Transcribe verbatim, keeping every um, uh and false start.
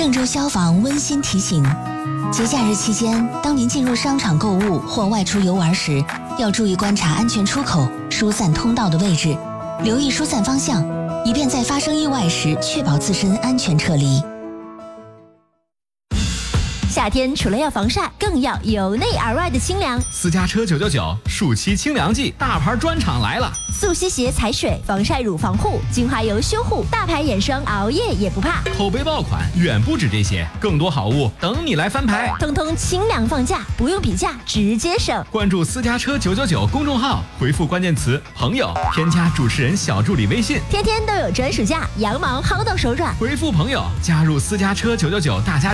郑州消防温馨提醒：节假日期间，当您进入商场购物或外出游玩时，要注意观察安全出口、疏散通道的位置，留意疏散方向，以便在发生意外时确保自身安全撤离。 夏天除了要防晒，更要由内而外的清凉。 私家车九九九暑期清凉季大牌专场来了， 速吸鞋踩水，防晒乳防护，精华油修护，大牌眼霜熬夜也不怕。 口碑爆款远不止这些，更多好物等你来翻牌， 通通清凉放假，不用比价，直接省。 关注私家车九九九公众号，回复关键词朋友，添加主持人小助理微信， 天天都有专属价，羊毛薅到手软。 回复朋友，加入私家车九九九大家